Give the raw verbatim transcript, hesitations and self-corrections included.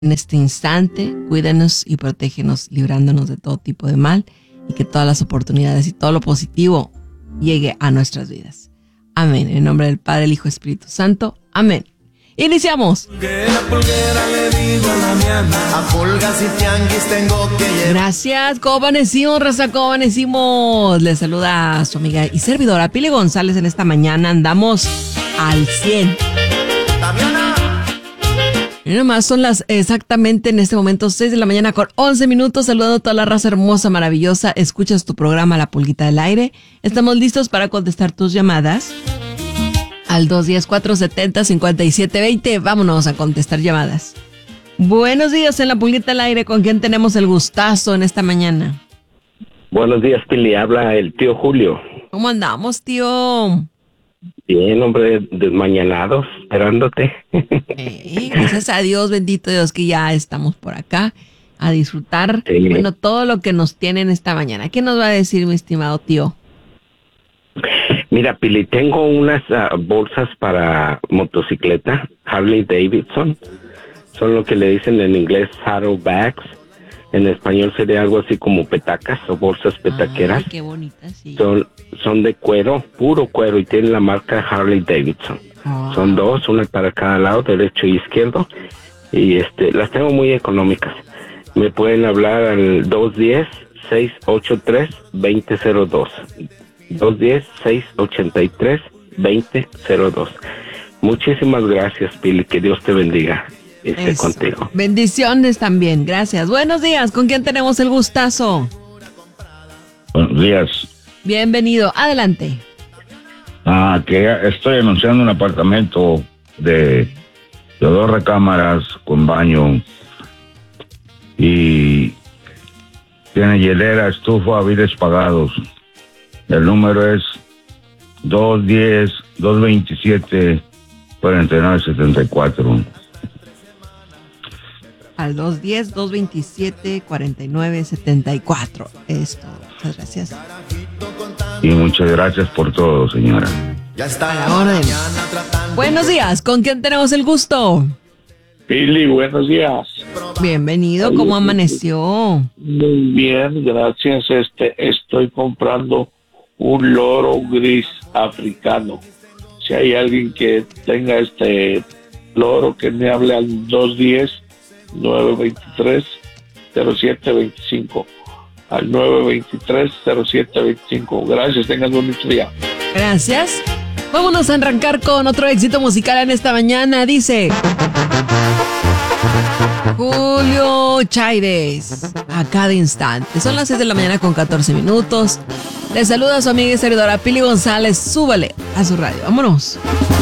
en este instante, cuídanos y protégenos, librándonos de todo tipo de mal, y que todas las oportunidades y todo lo positivo llegue a nuestras vidas. Amén. En nombre del Padre, el Hijo y Espíritu Santo. Amén. Iniciamos. Gracias. ¿Cómo amanecimos, raza? ¿Cómo amanecimos? Les saluda a su amiga y servidora Pili González. En esta mañana andamos al cien. Y nomás son las exactamente en este momento seis de la mañana con once minutos. Saludando a toda la raza hermosa, maravillosa. Escuchas tu programa La Pulguita del Aire. Estamos listos para contestar tus llamadas al dos uno cero, cuatro siete cero, cinco siete dos cero. Vámonos a contestar llamadas. Buenos días en La Pulguita del Aire. ¿Con quién tenemos el gustazo en esta mañana? Buenos días, Pili. Habla el tío Julio. ¿Cómo andamos, tío? Bien, hombre, desmañanados, esperándote. Eh, gracias a Dios, bendito Dios, que ya estamos por acá a disfrutar, sí, bueno, todo lo que nos tienen esta mañana. ¿Qué nos va a decir, mi estimado tío? Mira, Pili, tengo unas uh, bolsas para motocicleta, Harley Davidson. Son lo que le dicen en inglés saddle bags. En español sería algo así como petacas o bolsas petaqueras. Ay, qué bonitas, sí. Son, son de cuero, puro cuero, y tienen la marca Harley Davidson. Oh. Son dos, una para cada lado, derecho y izquierdo. Y este, las tengo muy económicas. Me pueden hablar al dos uno cero, seis ocho tres, dos cero cero dos. dos uno cero, seis ocho tres, dos cero cero dos. Muchísimas gracias, Pili. Que Dios te bendiga. Esté contigo. Bendiciones también, gracias. Buenos días, ¿con quién tenemos el gustazo? Buenos días. Bienvenido, adelante. Ah, que estoy anunciando un apartamento de, de dos recámaras con baño y tiene hielera, estufa, biles pagados. El número es dos uno cero, dos dos siete, cuatro nueve siete cuatro. Al dos uno cero, dos dos siete, cuatro nueve siete cuatro. Esto, muchas gracias. Y muchas gracias por todo, señora. Ya está. A la orden. Buenos días, ¿con quién tenemos el gusto? Pili, buenos días. Bienvenido, ¿cómo amaneció? Muy bien, gracias. Este, estoy comprando un loro gris africano. Si hay alguien que tenga este loro, que me hable al dos uno cero, nueve dos tres, cero siete dos cinco. Al nueve dos tres, cero siete dos cinco. Gracias, tengan un bonito día. Gracias. Vámonos a arrancar con otro éxito musical en esta mañana. Dice Julio Chávez, a cada instante. Son las seis de la mañana con catorce minutos. Les saluda a su amiga y servidora Pili González. Súbale a su radio. Vámonos.